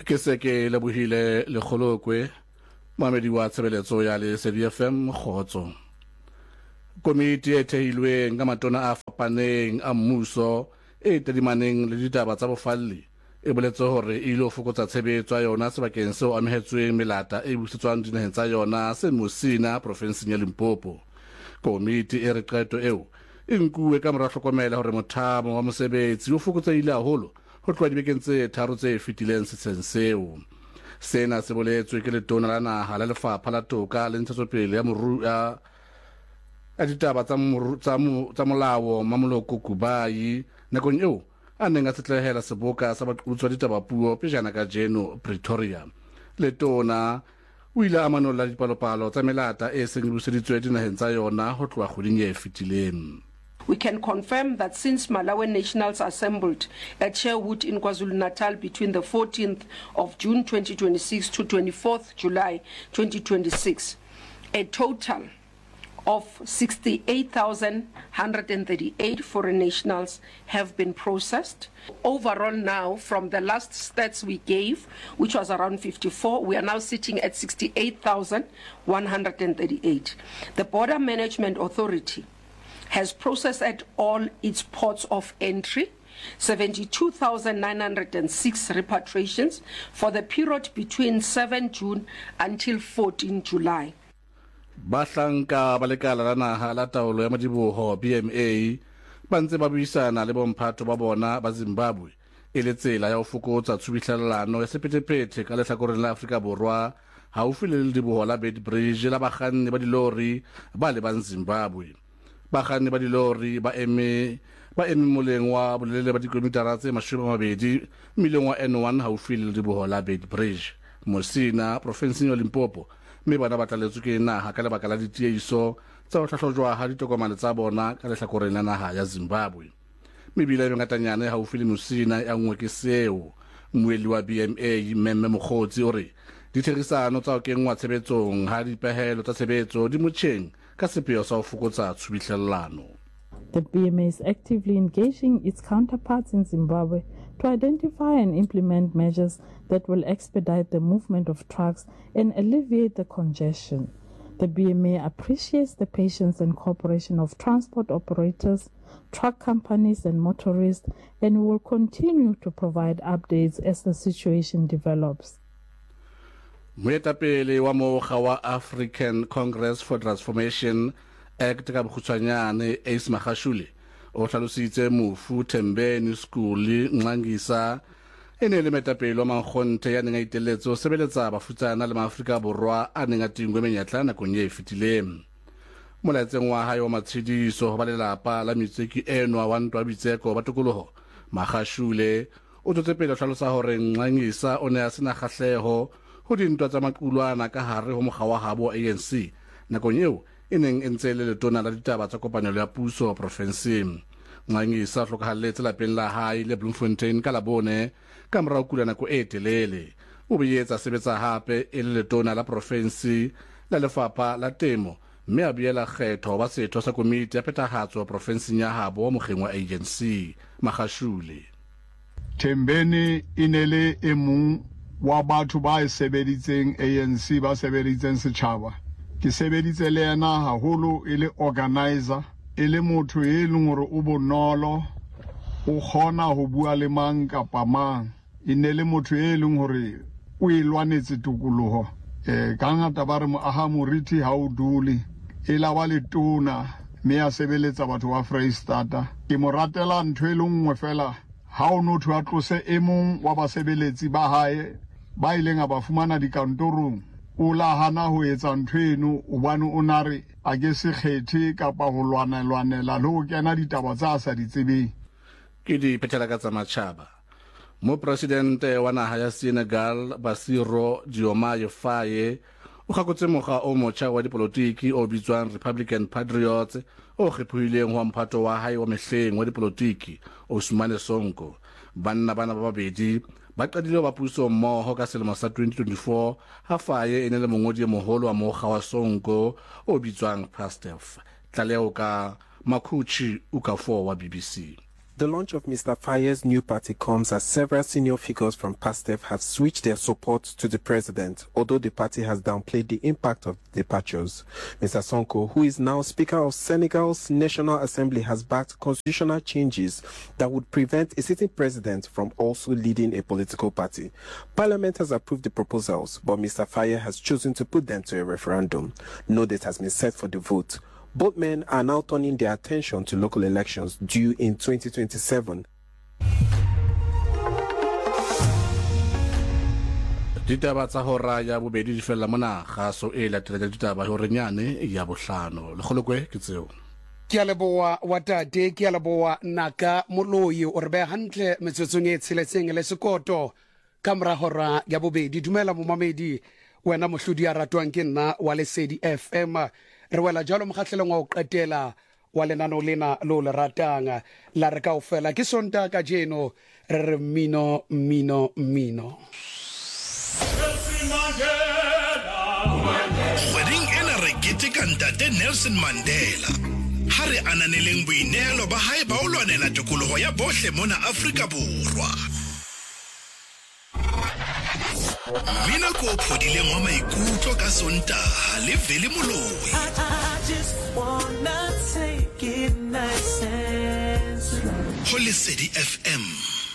ke se ke lebohile le kgolokwe mamedi wa tshebeletso ya le CDFM khotso komiti e thehilweng ka matona a fapaneng a mmuso e tedimaneng le ditaba tsa bofalli e boletse hore e ile ho fokotsa tshebetso ya yona sebakeng seo amehetsweng melata e busetswang dinaheng tsa yona se Mosina provinseng ya Limpopo. Komiti e re qeto eo e nkuwe ka mora hlokomela hore mothamo wa mosebetsi o fokotsehile haholo ho tloha dibekeng tse tharo tse fetileng setsheng seo. Sena se boletswe ke letona la naha la lefapha la toka le ntshetsopele ya ditaba tsa molao Mamoloko Kubayi nakong eo a neng a tsetlehela seboka sa baqutswa ditabapuo pejana ka jeno Pretoria. Letona o ile a manolla dipalopalo tsa melata e seng buseditswe dinaheng tsa yona ho tloha kgweding e fetileng. We can confirm that since Malawian nationals assembled at Sherwood in KwaZulu-Natal between the 14th of June 2026 to 24th July 2026, a total of 68,138 foreign nationals have been processed. Overall now, from the last stats we gave, which was around 54, we are now sitting at 68,138. The Border Management Authority has processed at all its ports of entry 72,906 repatriations for the period between 7 June until 14 July. Bahlanka balekala la naha la taolo ya madiboho BMA ba ntse ba buisana le bomphato ba bona ba Zimbabwe e le tsela ya ho fokotsa tshubihlellano ya sephethephethe ka lehlakoreng la Afrika Borwa haufi le lediboho la Beitbridge la bakganni ba dilori ba le ba Zimbabwe. Bakganni ba dilori ba eme moleng wa bolelele ba dikilomitara tse 20 mileng wa N1 haufi le lediboho la Beitbridge Mosina provinseng ya Limpopo. Mme bana ba tlaletswe ke naha ka lebaka la ditiehiso tsa ho hlahlojwa ha ditokomane tsa bona ka lehlakoreng la naha ya Zimbabwe. Mebila e mengatanyana haufi le Mosina ya ngwe ke seo moeli wa BMA Mmemme Mokgotsi o re ditherisano tsa ho kenngwa tshebetsong ha dipehelo tsa tshebetso di motjheng ka sepheo sa ho fokotsa tshubihlellano. The BMA is actively engaging its counterparts in Zimbabwe to identify and implement measures that will expedite the movement of trucks and alleviate the congestion. The BMA appreciates the patience and cooperation of transport operators, truck companies and motorists, and will continue to provide updates as the situation develops. Moetapele wa mokga wa African Congress for Transformation ACT ka bokgutshwanyane Ace Magashule o hlalositse mofu Thembeni Skuli Nqangisa ene le metapele wa Mankgonthe ya neng a iteletse ho sebeletsa bafutsana le Maafrika Borwa a neng a tingwe menyetla nakong e fetileng. Molaetseng wa hae wa matshediso ho ba lelapa la metseki enwa wa ntwa bitseko ba tokoloho Magashule o tsotse pele ho hlalosa hore Nqangisa o ne a sena kgahleho ho dintwa tsa maqulwana ka hare ho mokga wa habo ANC nakong eo e neng e ntse le letona la ditaba tsa kopanelo ya puso profenseng. Nqangisa hlokahalletse lapeng la hae le Bloemfontein ka Labone ka mora ho kula nako e telele. O boetse a sebetsa hape e le letona la profensi la lefapha la temo mme a boela kgetho ba setho sa komiti ya phethahatso profenseng ya habo mokgeng wa ANC Magashule. Thembeni inele e mong wa batho ba e sebeditseng ANC ba sebeditseng setjhaba. Ke sebeditse le yena haholo e le organizer e le motho e leng hore o bonolo o kgona ho bua le mang kapa mang e ne le motho e leng hore o ilwanetse tokoloho ka ngata ba re mo aha moriti ha o dule e la ba le tona me a sebeletsa batho ba Freistata. Ke mo ratela ntho e lengwe fela ha o no thwa tlose e mong wa basebeletsi ba hae ba ileng a ba fumana dikantorong o la hana ho etsa ntho eno o bane o nare a ke se kgethe kapa ho lwanela le ho kena ditaba tsa sa di tsebeng. Ke di phethela ka tsa matjhaba. Mo presidente wa naha ya Senegal Bassirou Diomaye Faye o gakotse mokga o motjha wa dipolotiki o bitswang Republican Patriots o kgephuileng ho mphato wa hae wa mehleng wa dipolotiki Ousmane Sonko. Banna bana ba babedi ba qadile ba puso mmoho ka selemo sa 2024 ha Faye ene le mongodi moholo wa mokga wa Sonko o bitswang Pastef. Tlaleo ka Makhuchi Ukafo wa BBC. The launch of Mr. Faye's new party comes as several senior figures from PASTEF have switched their support to the president, although the party has downplayed the impact of departures. Mr. Sonko, who is now Speaker of Senegal's National Assembly, has backed constitutional changes that would prevent a sitting president from also leading a political party. Parliament has approved the proposals, but Mr. Faye has chosen to put them to a referendum. No date has been set for the vote. Both men are now turning their attention to local elections due in 2027. ditaba tsa hora ya bobedi di fela mona ga so e latela ditaba hore nyane ya bohlano le kholokwe ke tseo ke a leboa wa tate ke a leboa naka moloyi o re be hantle metsotsong e tsheletseng le sekoto ka mora hora ya bobedi. Dumela momamedi wena mohlodi ya ratwang ke nna wa Lesedi FM. Re wela jalo mokgahlelong wa o qetela wa lenano lena lo le ratang la re kaofela ke sonta ka jeno re re mino. Wedding ena re keteka ntate Nelson Mandela. Ha re ananeleng boinelo ba hae ba o lwanela tokoloho ya bohle mona Afrika Borwa. Mina ko phodileng wa maikutlo ka Sontaha le Vele Moloi. I just wanna take it nice and slow. Ho Lesedi FM.